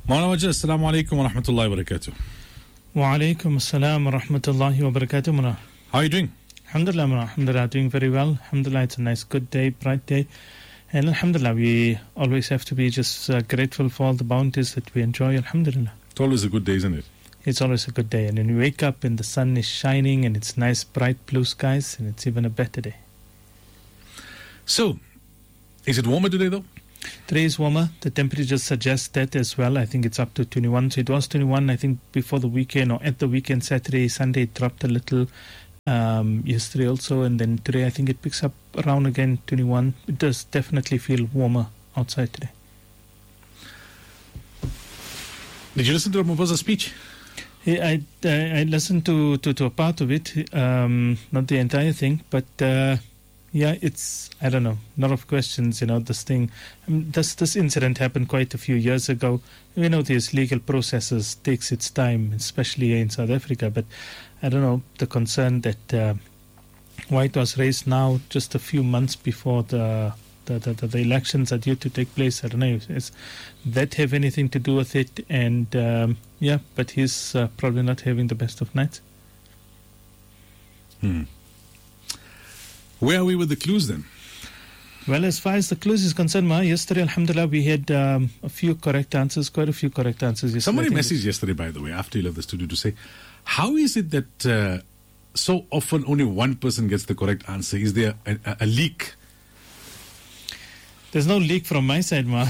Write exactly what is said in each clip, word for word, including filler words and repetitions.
Maulana Wajid, assalamu alaikum wa rahmatullahi wa barakatuh. Wa alaikum assalam wa rahmatullahi wa barakatuh, Muna. How are you doing? Alhamdulillah, Muna. Alhamdulillah, doing very well. Alhamdulillah, it's a nice, good day, bright day. And Alhamdulillah, we always have to be just uh, grateful for all the bounties that we enjoy. Alhamdulillah. It's always a good day, isn't it? It's always a good day. And when you wake up and the sun is shining and it's nice, bright blue skies, and it's even a better day. So, is it warmer today, though? Today is warmer. The temperature suggests that as well. I think it's up to twenty-one. So it was twenty-one, I think, before the weekend or at the weekend, Saturday, Sunday, it dropped a little. Um, yesterday also. And then today, I think it picks up around again, twenty-one. It does definitely feel warmer outside today. Did you listen to Ramaphosa's speech? Yeah, I, I, I listened to, to, to a part of it, um, not the entire thing, but uh, yeah, it's, I don't know, a lot of questions, you know, this thing. I mean, this, this incident happened quite a few years ago. We know these legal processes takes its time, especially in South Africa, but I don't know, the concern that uh, why it was raised now, just a few months before the the, the, the elections are due to take place, I don't know, is that have anything to do with it? And um, yeah, but he's uh, probably not having the best of nights. Hmm. Where are we with the clues then? Well, as far as the clues is concerned, Ma, yesterday, alhamdulillah, we had um, a few correct answers, quite a few correct answers yesterday. Somebody messaged yesterday, by the way, after you left the studio, to say, how is it that uh, so often only one person gets the correct answer? Is there a, a, a leak? There's no leak from my side, Ma.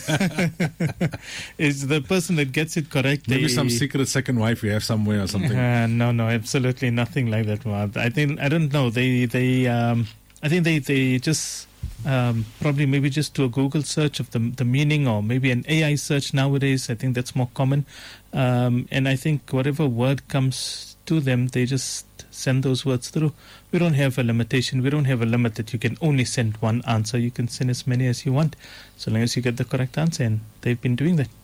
It's the person that gets it correct. Maybe they, some secret second wife you have somewhere or something. Uh, no, no, absolutely nothing like that, Ma. I think, I don't know, they, they, um, I think they, they just... Um, probably maybe just do a Google search of the the meaning, or maybe an A I search nowadays. I think that's more common. Um, and I think whatever word comes to them, they just send those words through. We don't have a limitation. We don't have a limit that you can only send one answer. You can send as many as you want, so long as you get the correct answer. And they've been doing that.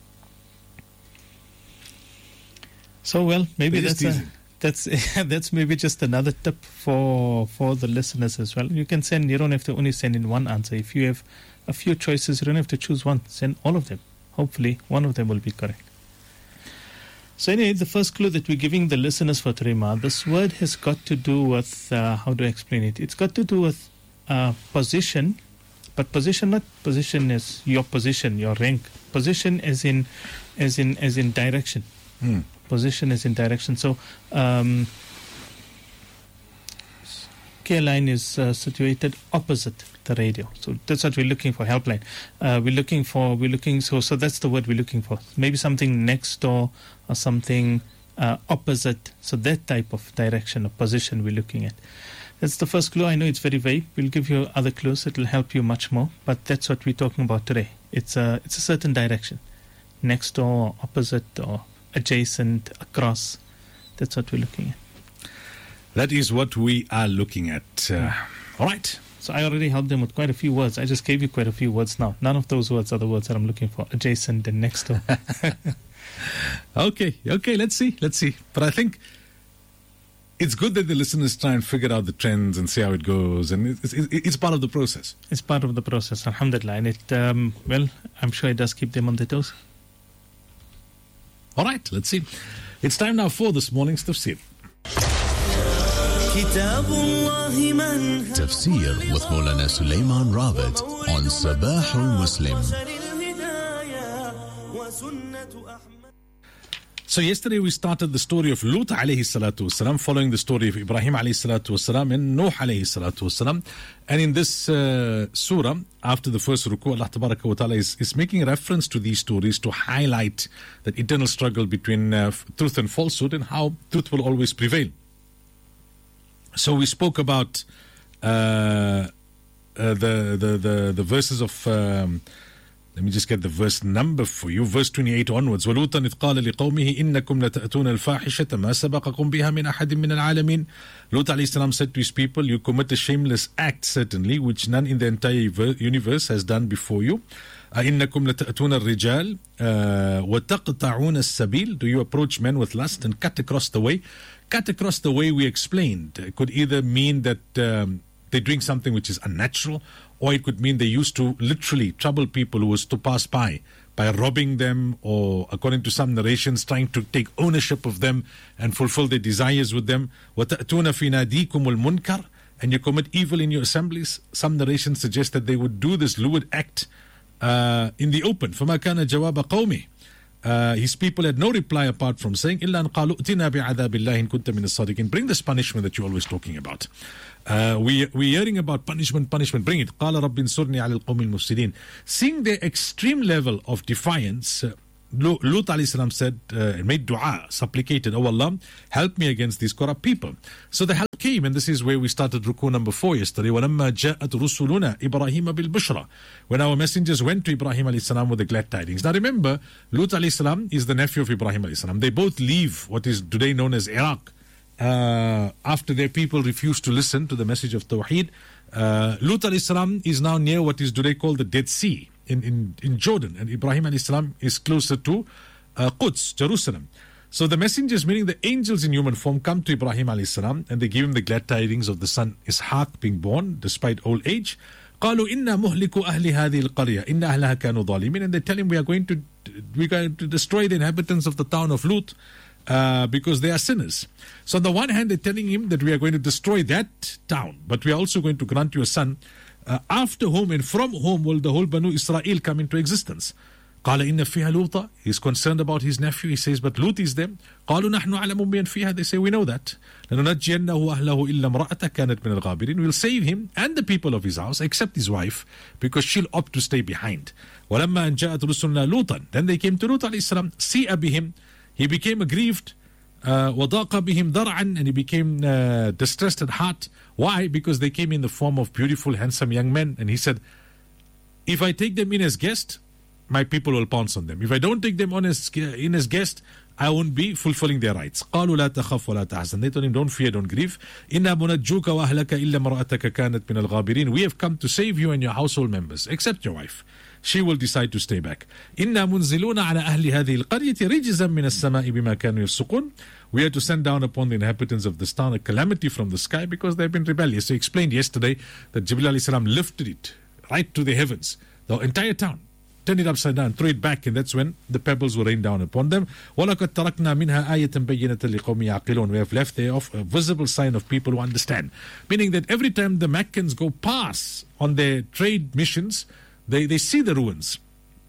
So, well, maybe that's a... That's that's maybe just another tip for for the listeners as well. You can send, you don't have to only send in one answer. If you have a few choices, you don't have to choose one. Send all of them. Hopefully, one of them will be correct. So anyway, the first clue that we're giving the listeners for today, Ma, this word has got to do with, uh, how do I explain it? It's got to do with uh, position, but position, not position as your position, your rank. Position as in, as in, as in direction. Hmm. Position is in direction. So, um, K line is uh, situated opposite the radio. So that's what we're looking for. Helpline. Uh, we're looking for. We're looking. So, so that's the word we're looking for. Maybe something next door or something uh, opposite. So that type of direction or position we're looking at. That's the first clue. I know it's very vague. We'll give you other clues. It will help you much more. But that's what we're talking about today. It's a. It's a certain direction. Next door, or opposite, or adjacent, across. That's what we're looking at. That is what we are looking at. Uh, all right. So I already helped them with quite a few words. I just gave you quite a few words now. None of those words are the words that I'm looking for. Adjacent and next door. okay. Okay. Let's see. Let's see. But I think it's good that the listeners try and figure out the trends and see how it goes. And it's, it's, it's part of the process. It's part of the process. Alhamdulillah. And it, um, well, I'm sure it does keep them on their toes. All right, let's see. It's time now for this morning's tafsir. Tafsir with Maulana Sulaiman Rawat on Sabah al-Muslim. So yesterday we started the story of Lut alayhi salatu wasalam, following the story of Ibrahim alayhi salatu wasalam and Nuh alayhi salatu wasalam. And in this uh, surah, after the first ruku, Allah tabaraka wa ta'ala is, is making reference to these stories to highlight that eternal struggle between uh, truth and falsehood and how truth will always prevail. So we spoke about uh, uh, the, the, the, the verses of... Um, Let me just get the verse number for you. Verse twenty-eight onwards. وَلُوطًا إِذْ قَالَ لِقَوْمِهِ إِنَّكُمْ لَتَأْتُونَ الْفَاحِشَةَ مَا سَبَقَكُمْ بِهَا مِنْ أَحَدٍ مِنَ الْعَالَمِينَ. Lut alayhi salam said to his people, you commit a shameless act, certainly, which none in the entire universe has done before you. أَإِنَّكُمْ لَتَأْتُونَ الرِّجَالِ وَتَقْطَعُونَ السَّبِيلَ. Do you approach men with lust and cut across the way? Cut across the way, we explained, it could either mean that um, they're doing something which is unnatural, or it could mean they used to literally trouble people who was to pass by, by robbing them, or according to some narrations, trying to take ownership of them and fulfill their desires with them. وَتَأْتُونَ فِي نَادِيكُمُ الْمُنْكَرِ, and you commit evil in your assemblies. Some narrations suggest that they would do this lewd act uh, in the open. فَمَا كَانَ جَوَابَ قَوْمِهِ. Uh, his people had no reply apart from saying, إِلَّا أَنْ قَالُوا أْتِنَا بِعَذَابِ اللَّهِ إِن كُنْتَ مِنَ الصَّادِقِينَ. Bring this punishment that you're always talking about. Uh, we, we're hearing about punishment, punishment. Bring it. قَالَ رَبِّ انصُرْنِي عَلَى الْقَوْمِ الْمُفْسِدِينَ. Seeing their extreme level of defiance, uh, Lut alayhi salam said, uh, made dua, supplicated, "Oh Allah, help me against these corrupt people." So the help came, and this is where we started ruku number four yesterday. وَلَمَّا جَاءَتْ رُسُلُنَا إِبْرَاهِيمَ بِالْبُشْرَى. When our messengers went to Ibrahim alayhi salam with the glad tidings. Now remember, Lut alayhi salam is the nephew of Ibrahim alayhi salam. They both leave what is today known as Iraq. Uh, after their people refused to listen to the message of Tawheed, uh, Lut alayhi salam is now near what is today called the Dead Sea. In, in, in Jordan, and Ibrahim alayhi salam is closer to uh, Quds, Jerusalem. So the messengers, meaning the angels in human form, come to Ibrahim alayhi salam, and they give him the glad tidings of the son Ishaq being born despite old age. قالوا إنا مهلك أهل هذه القرية إن أهلها كانوا ظالمين. And they tell him, we are going to we are going to destroy the inhabitants of the town of Lut uh, because they are sinners. So on the one hand, they're telling him that we are going to destroy that town, but we are also going to grant you a son, Uh, after whom and from whom will the whole Banu Israel come into existence. قال إن فيها لوطا. He's concerned about his nephew. He says, but Lut is there. قالوا نحن أعلم بمن فيها. They say, we know that. لننجينه وأهله إلا امرأته كانت من الغابرين. We'll save him and the people of his house except his wife, because she'll opt to stay behind. ولما أن جاءت رسلنا لوطا. Then they came to Lut alayhi salam. سيء بهم. He became aggrieved. Uh, وضاق بهم ذرعا, and he became uh, distressed at heart. Why? Because they came in the form of beautiful, handsome young men, and he said, if I take them in as guest, my people will pounce on them. If I don't take them on as in as guest, I won't be fulfilling their rights. قالوا لا تخف ولا تحزن. They told him, don't fear, don't grieve. إنا منجوك وأهلك إلا امرأتك كانت من الغابرين. We have come to save you and your household members, except your wife. She will decide to stay back. إنا منزلون على أهل هذه القرية رجزا من السماء بما كانوا يفسقون. We are to send down upon the inhabitants of this town a calamity from the sky because they have been rebellious. So I explained yesterday that Jibreel alayhi salam lifted it right to the heavens, the entire town, turned it upside down, threw it back, and that's when the pebbles were rained down upon them. وَلَقَدْ تَرَكْنَا مِنْهَا آيَةً بَيِّنَةً لِقَوْمِ يَعْقِلُونَ. We have left there of a visible sign of people who understand. Meaning that every time the Meccans go past on their trade missions, they, they see the ruins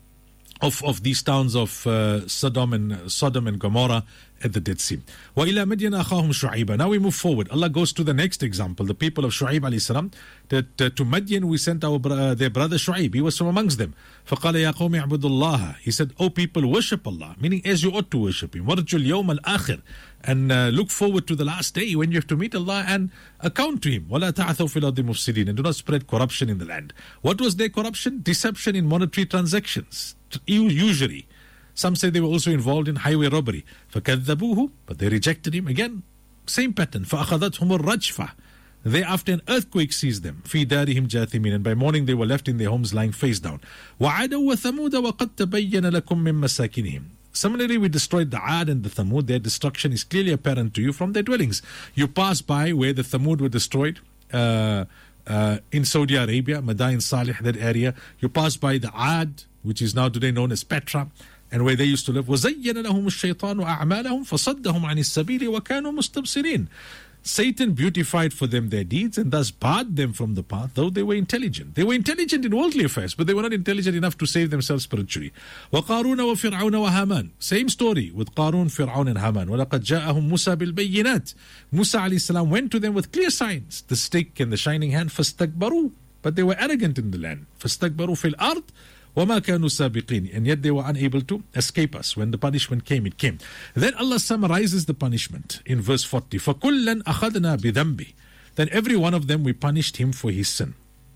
of, of these towns of uh, Sodom and Sodom and Gomorrah at the Dead Sea. وَإِلَى مَدْيَنَ أَخَاهُمْ شُعَيْبًا. Now we move forward. Allah goes to the next example, the people of Shu'aib alayhi salam. That uh, to Madian we sent our uh, their brother Shu'aib. He was from amongst them. فَقَالَ يَا قَوْمِ اعْبُدُوا اللَّهَ. He said, O people, worship Allah, meaning as you ought to worship Him. وَرْجُوا الْيَوْمَ الْآخِرِ. And uh, look forward to the last day when you have to meet Allah and account to Him. وَلَا تَعْثَوْا فِي الْأَرْضِ مُفْسِدِينَ. And do not spread corruption in the land. What was their corruption? Deception in monetary transactions, usury. Some say they were also involved in highway robbery. فَكَذَّبُوهُ. But they rejected him. Again, same pattern. فَأَخَذَتْهُمُ الرَّجْفَةِ. Thereafter an earthquake seized them. فِي دَارِهِمْ جَاثِمِينَ. And by morning they were left in their homes lying face down. وَعَادَوْا وَثَمُودَ وَقَدْ تَبَيَّنَ لَكُم مِّن مَّسَاكِنِهِمْ. Similarly, we destroyed the Aad and the Thamud. Their destruction is clearly apparent to you from their dwellings. You pass by where the Thamud were destroyed, uh, uh, in Saudi Arabia, Madain Salih, that area. You pass by the Aad, which is now today known as Petra, and where they used to live. وَزَيَّنَ لَهُمُ الشَّيْطَانُ أَعْمَالَهُم فَصَدَّهُم عَنِ السَّبِيلِ وَكَانُوا مُسْتَبْصِرِينَ. Satan beautified for them their deeds and thus barred them from the path, though they were intelligent. They were intelligent in worldly affairs, but they were not intelligent enough to save themselves spiritually. وَقَارُونَ وَفِرْعَوْنَ وَهَامَانَ. Same story with Qarun, Fir'aun and Haman. وَلَقَدْ جَاءَهُم مُوسَى بِالْبَيِّنَاتِ. Musa alayhi salam went to them with clear signs, the stick and the shining hand. فَاسْتَكْبَرُوا. But they were arrogant in the land. فَاسْتَكْبَرُوا فِي الْأَرْضِ وَمَا كَانُوا سَابِقِينَ. And yet they were unable to escape us. When the punishment came, it came. Then Allah summarizes the punishment in verse forty. فَكُلًّا أَخَذْنَا بِذَنْبِهِ. Then every one of them we punished him for his sin.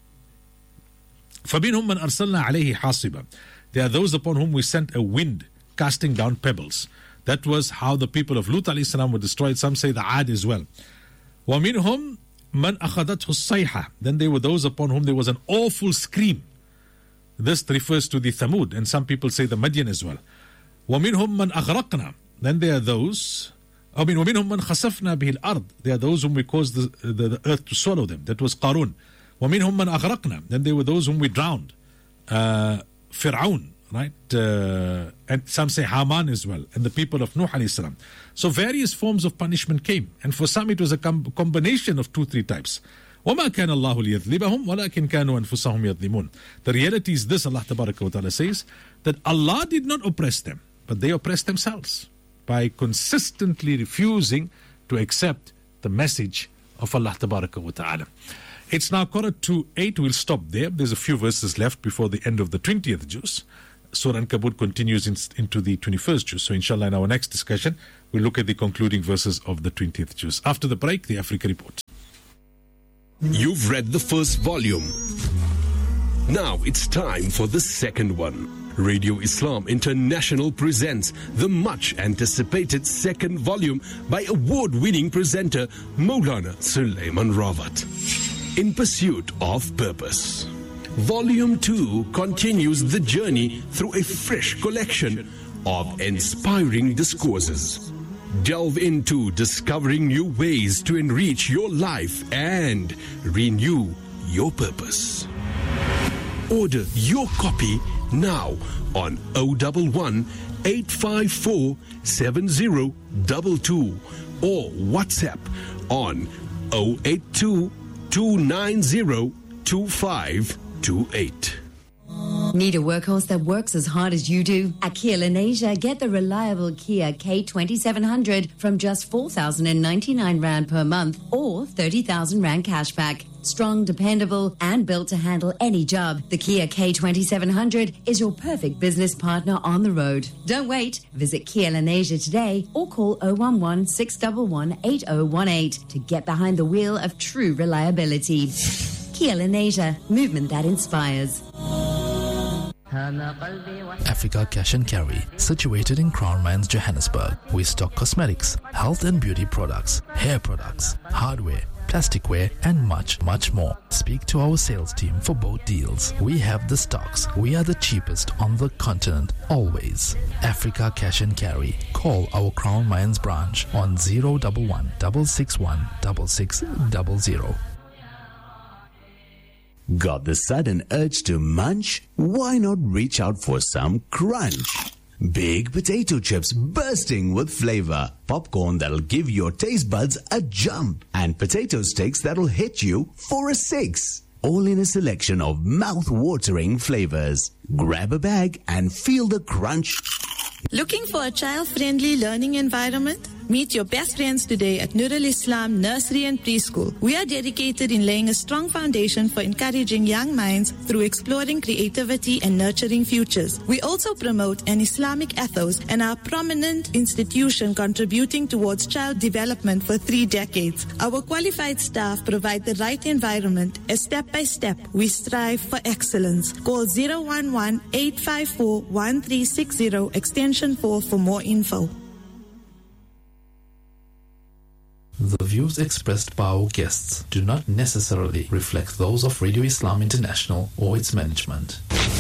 فَمِنْهُمْ مَنْ أَرْسَلْنَا عَلَيْهِ حَاصِبًا. There are those upon whom we sent a wind casting down pebbles. That was how the people of Lut alayhi salam were destroyed. Some say the Ad as well. وَمِنْهُمْ مَنْ أَخَذَتْهُ الصَّيْحَةُ. Then there were those upon whom there was an awful scream. This refers to the Thamud, and some people say the Madian as well. وَمِنْهُمْ مَنْ أَغْرَقْنَا. Then there are those, I mean, وَمِنْهُمْ مَنْ خَسَفْنَا بِهِ الْأَرْضِ. There are those whom we caused the, the, the earth to swallow them. That was Qarun. وَمِنْهُمْ مَنْ أَغْرَقْنَا. Then there were those whom we drowned. Uh, Fir'aun, right? Uh, and some say Haman as well, and the people of Nuh alayhi salam. So various forms of punishment came, and for some it was a com- combination of two, three types. وَمَا كَانَ اللَّهُ لِيَذْلِبَهُمْ وَلَكِنْ كَانُوا أَنفُسَهُمْ يَظْلِمُونَ. The reality is this, Allah Tabaraka wa Ta'ala says, that Allah did not oppress them, but they oppressed themselves by consistently refusing to accept the message of Allah Tabaraka wa Ta'ala. It's now quarter to eight. We'll stop there. There's a few verses left before the end of the twentieth juz. Surah Ankabut continues in, into the twenty-first juz. So inshallah, in our next discussion, we'll look at the concluding verses of the twentieth juz. After the break, the Africa Report. You've read the first volume. Now it's time for the second one. Radio Islam International presents the much anticipated second volume by award-winning presenter Maulana Sulaiman Rawat. In Pursuit of Purpose. Volume two continues the journey through a fresh collection of inspiring discourses. Delve into discovering new ways to enrich your life and renew your purpose. Order your copy now on zero one one, eight five four, seven zero two two or WhatsApp on zero eight two, two nine zero, two five two eight. Need a workhorse that works as hard as you do? At Kia Lenasia, get the reliable Kia K twenty-seven hundred from just four thousand ninety-nine rand per month or thirty thousand rand cashback. Strong, dependable, and built to handle any job, the Kia K twenty-seven hundred is your perfect business partner on the road. Don't wait. Visit Kia Lenasia today or call zero one one, six one one, eight zero one eight to get behind the wheel of true reliability. Kia Lenasia, movement that inspires. Africa Cash and Carry, situated in Crown Mines, Johannesburg. We stock cosmetics, health and beauty products, hair products, hardware, plasticware, and much, much more. Speak to our sales team for both deals. We have the stocks. We are the cheapest on the continent, always. Africa Cash and Carry. Call our Crown Mines branch on zero one one, six six one, six six zero zero. Got the sudden urge to munch? Why not reach out for some crunch? Big potato chips bursting with flavor, popcorn that'll give your taste buds a jump, and potato sticks that'll hit you for a six. All in a selection of mouth-watering flavors. Grab a bag and feel the crunch. Looking for a child-friendly learning environment? Meet your best friends today at Nurul Islam Nursery and Preschool. We are dedicated in laying a strong foundation for encouraging young minds through exploring creativity and nurturing futures. We also promote an Islamic ethos and are a prominent institution contributing towards child development for three decades. Our qualified staff provide the right environment as step by step we strive for excellence. Call zero one one, eight five four, one three six zero extension four for more info. The views expressed by our guests do not necessarily reflect those of Radio Islam International or its management.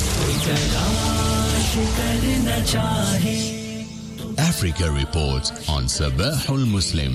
Africa Report on Sabahul Muslim.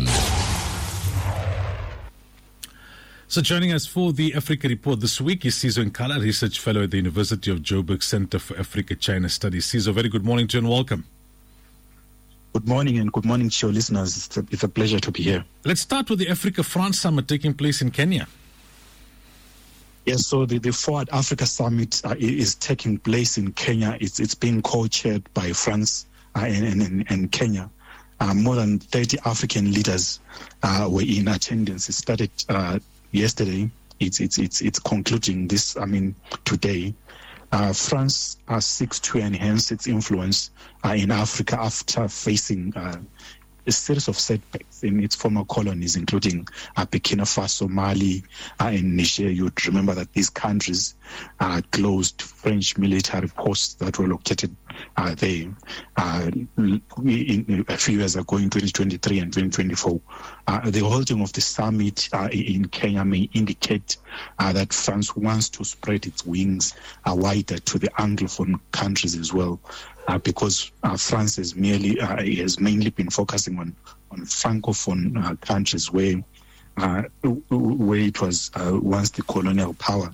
So joining us for the Africa Report this week is Sizo Nkala, Research Fellow at the University of Joburg Center for Africa-China Studies. Sizo, very good morning to you and welcome. Good morning and good morning to your listeners. It's a, it's a pleasure to be here. Let's start with the Africa-France Summit taking place in Kenya. Yes, so the, the Forward Africa Summit uh, is taking place in Kenya. It's it's being co-chaired by France uh, and, and, and Kenya. Uh, more than thirty African leaders uh, were in attendance. It started uh, yesterday. It's it's it's it's concluding this. I mean today. Uh, France uh, seeks to enhance its influence uh, in Africa after facing uh, a series of setbacks in its former colonies, including uh, Burkina Faso, Mali, uh, and Niger. You'd remember that these countries uh, closed French military posts that were located uh, there uh, in, a few years ago in twenty twenty-three and twenty twenty-four. Uh, the holding of the summit uh, in Kenya may indicate uh, that France wants to spread its wings uh, wider to the Anglophone countries as well. Uh, because uh, France has merely uh, has mainly been focusing on on francophone uh, countries where uh, where it was uh, once the colonial power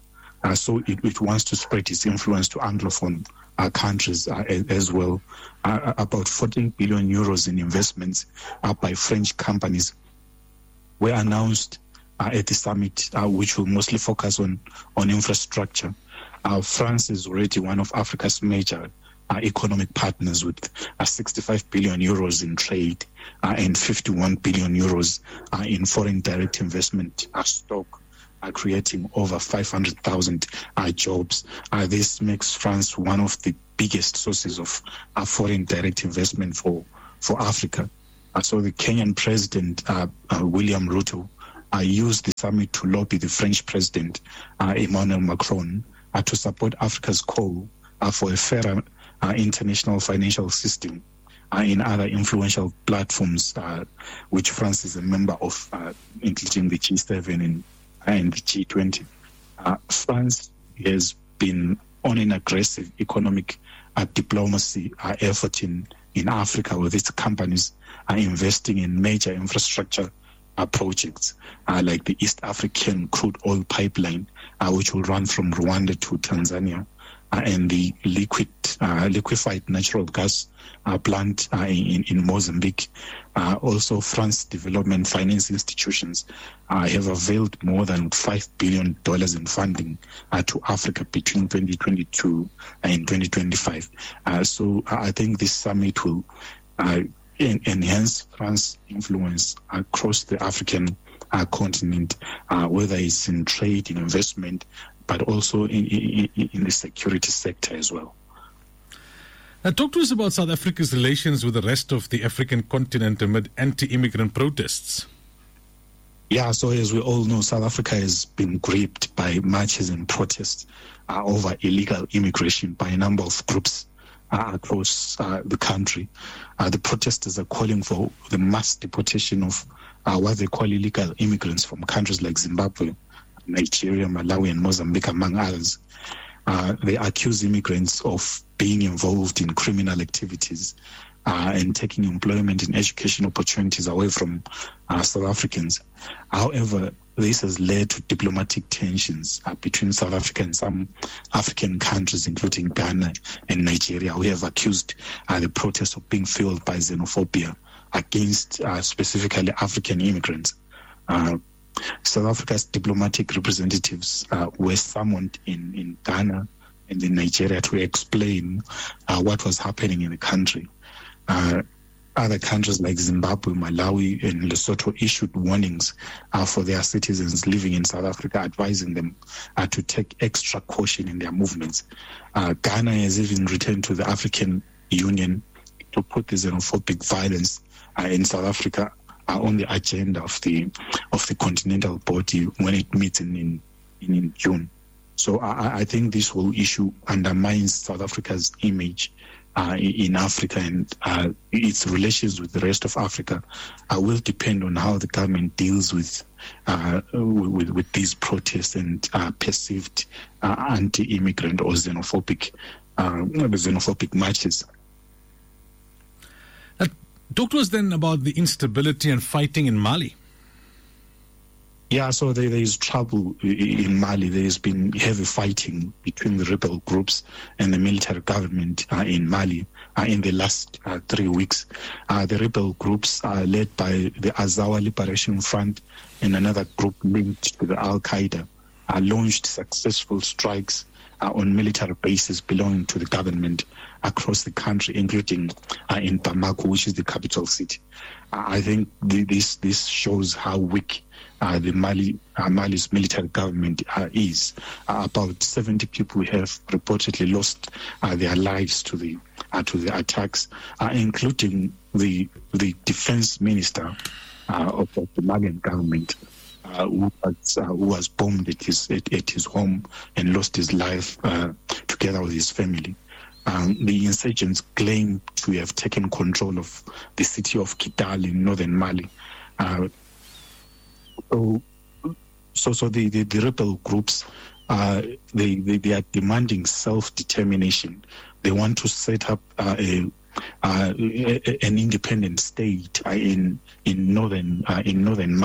Uh, so it, it wants to spread its influence to Anglophone uh, countries uh, as well. Uh, about fourteen billion euros in investments uh, by French companies were announced uh, at the summit, uh, which will mostly focus on, on infrastructure. Uh, France is already one of Africa's major uh, economic partners with uh, sixty-five billion euros in trade uh, and fifty-one billion euros uh, in foreign direct investment uh, stock, uh, creating over five hundred thousand uh, jobs. Uh, this makes France one of the biggest sources of uh, foreign direct investment for, for Africa. Uh, so the Kenyan president, uh, uh, William Ruto, uh, used the summit to lobby the French president, uh, Emmanuel Macron, uh, to support Africa's call uh, for a fairer uh, international financial system uh, in other influential platforms, uh, which France is a member of, uh, including the G seven and, and the G twenty. Uh, France has been on an aggressive economic uh, diplomacy uh, effort in, in Africa, with its companies are investing in major infrastructure uh, projects uh, like the East African crude oil pipeline, uh, which will run from Rwanda to Tanzania, uh, and the liquid uh, liquefied natural gas uh, plant uh, in, in Mozambique. Uh, also, France development finance institutions uh, have availed more than five billion dollars in funding uh, to Africa between twenty twenty-two and twenty twenty-five. Uh, so I think this summit will uh, en- enhance France's influence across the African uh, continent, uh, whether it's in trade, in investment, but also in, in, in the security sector as well. Now, talk to us about South Africa's relations with the rest of the African continent amid anti-immigrant protests. Yeah, so as we all know, South Africa has been gripped by marches and protests uh, over illegal immigration by a number of groups uh, across uh, the country. Uh, the protesters are calling for the mass deportation of uh, what they call illegal immigrants from countries like Zimbabwe, Nigeria, Malawi, and Mozambique, among others. Uh, they accuse immigrants of being involved in criminal activities uh, and taking employment and education opportunities away from uh, South Africans. However, this has led to diplomatic tensions uh, between South Africa and some African countries, including Ghana and Nigeria, who have accused uh, the protests of being fueled by xenophobia against uh, specifically African immigrants. Uh, South Africa's diplomatic representatives uh, were summoned in, in Ghana and in Nigeria to explain uh, what was happening in the country. Uh, other countries like Zimbabwe, Malawi, and Lesotho issued warnings uh, for their citizens living in South Africa, advising them uh, to take extra caution in their movements. Uh, Ghana has even returned to the African Union to put the xenophobic violence uh, in South Africa Uh, on the agenda of the of the continental body when it meets in in, in June. So I, I think this whole issue undermines South Africa's image uh, in Africa, and uh, its relations with the rest of Africa uh, will depend on how the government deals with uh, with, with these protests and uh, perceived uh, anti-immigrant or xenophobic uh, xenophobic marches. Talk to us then about the instability and fighting in Mali. Yeah, so there, there is trouble in Mali. There has been heavy fighting between the rebel groups and the military government uh, in Mali uh, in the last uh, three weeks. Uh, the rebel groups are led by the Azawad Liberation Front and another group linked to the Al-Qaeda uh, launched successful strikes uh, on military bases belonging to the government across the country, including uh, in Bamako, which is the capital city. Uh, I think the, this this shows how weak uh, the Mali uh, Mali's military government uh, is. Uh, about seventy people have reportedly lost uh, their lives to the uh, to the attacks, uh, including the the defense minister uh, of the Malian government. Uh, who, was, uh, who was bombed at his at, at his home and lost his life uh, together with his family. Um, the insurgents claim to have taken control of the city of Kidal in northern Mali. Uh, so, so, so the, the, the rebel groups, uh, they, they they are demanding self-determination. They want to set up uh, a, uh, a, an independent state uh, in in northern uh, in northern Mali.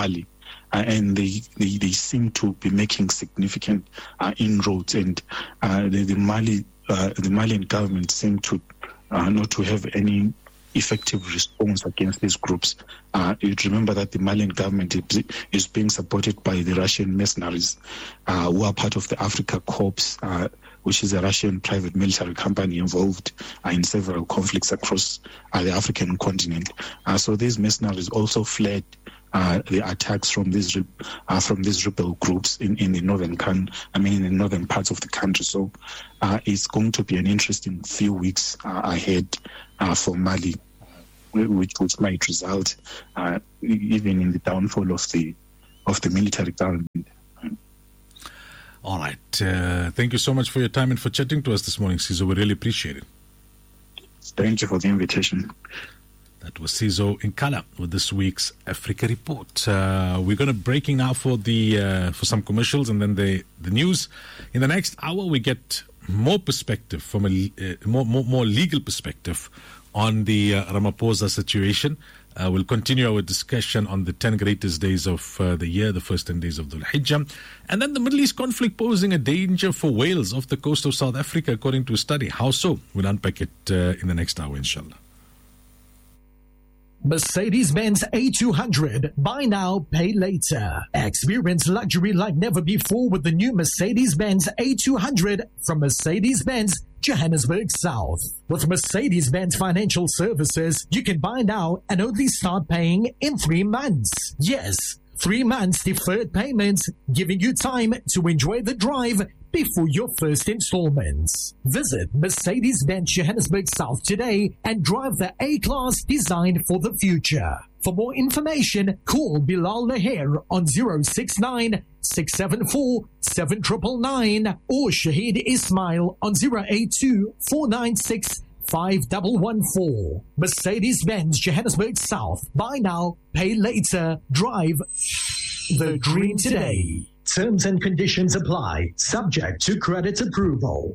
uh, and they, they they seem to be making significant uh, inroads. And uh, the, the Mali uh, the Malian government seem to uh, not to have any effective response against these groups. Uh, you remember that the Malian government is being supported by the Russian mercenaries, uh, who are part of the Africa Corps, uh, which is a Russian private military company involved uh, in several conflicts across uh, the African continent. Uh, so these mercenaries also fled uh, the attacks from these uh, from these rebel groups in, in the northern can I mean in the northern parts of the country. So uh, it's going to be an interesting few weeks uh, ahead uh, for Mali, which which might result uh, even in the downfall of the of the military government. All right. Uh, thank you so much for your time and for chatting to us this morning, Sizo. We really appreciate it. Thank you for the invitation. That was Sizo Nkala with this week's Africa Report. Uh, we're going to breaking now for the uh, for some commercials and then the the news. In the next hour, we get more perspective from a uh, more, more more legal perspective on the uh, Ramaphosa situation. Uh, we'll continue our discussion on the ten greatest days of uh, the year, the first ten days of Dhul Hijjah. And then the Middle East conflict posing a danger for whales off the coast of South Africa, according to a study. How so? We'll unpack it uh, in the next hour, inshallah. Mercedes-Benz A two hundred. Buy now, pay later. Experience luxury like never before with the new Mercedes-Benz A two hundred from Mercedes-Benz Johannesburg South. With Mercedes-Benz Financial Services, you can buy now and only start paying in three months. Yes, three months deferred payments, giving you time to enjoy the drive before your first installments. Visit Mercedes-Benz Johannesburg South today and drive the A-Class designed for the future. For more information, call Bilal Laher on zero six nine, six seven four, seven nine nine nine or Shahid Ismail on zero eight two, four nine six, five one one four. Mercedes-Benz Johannesburg South. Buy now, pay later. Drive the dream today. Terms and conditions apply, subject to credit approval.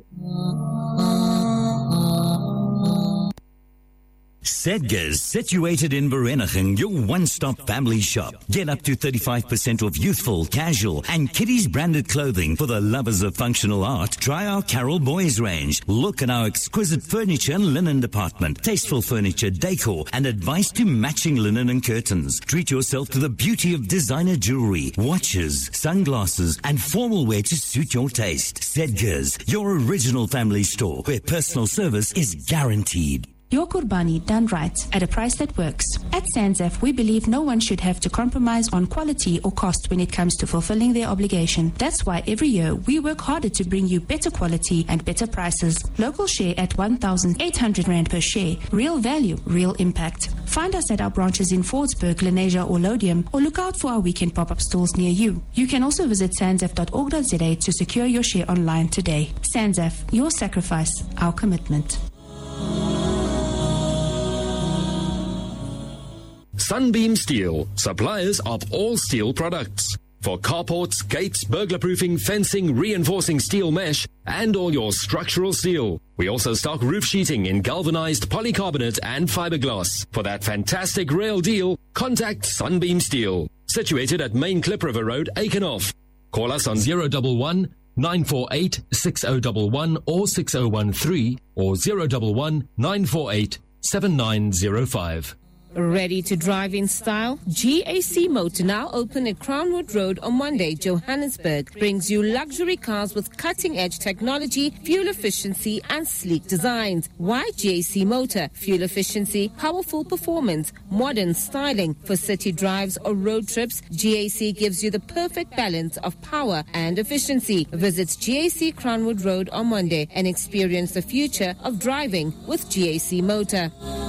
Sedgers, situated in Vereeniging, your one-stop family shop. Get up to thirty-five percent off youthful, casual, and kiddies branded clothing for the lovers of functional art. Try our Carol Boys range. Look at our exquisite furniture and linen department. Tasteful furniture, decor, and advice to matching linen and curtains. Treat yourself to the beauty of designer jewelry, watches, sunglasses, and formal wear to suit your taste. Sedgers, your original family store where personal service is guaranteed. Your Kurbani done right at a price that works. At Sanzef, we believe no one should have to compromise on quality or cost when it comes to fulfilling their obligation. That's why every year we work harder to bring you better quality and better prices. Local share at one thousand eight hundred rand per share. Real value, real impact. Find us at our branches in Fordsburg, Lenasia or Lodium, or look out for our weekend pop-up stores near you. You can also visit sanzef dot org dot za to secure your share online today. Sanzef, your sacrifice, our commitment. Sunbeam Steel, suppliers of all steel products. For carports, gates, burglar-proofing, fencing, reinforcing steel mesh, and all your structural steel. We also stock roof sheeting in galvanized polycarbonate and fiberglass. For that fantastic rail deal, contact Sunbeam Steel. Situated at Main Klip River Road, Aikenhof. Call us on zero one one, nine four eight, six zero one one or six zero one three or zero one one, nine four eight, seven nine zero five. Ready to drive in style? G A C Motor, now open at Crownwood Road on Monday, Johannesburg, brings you luxury cars with cutting-edge technology, fuel efficiency, and sleek designs. Why G A C Motor? Fuel efficiency, powerful performance, modern styling. For city drives or road trips, G A C gives you the perfect balance of power and efficiency. Visit G A C Crownwood Road on Monday and experience the future of driving with G A C Motor.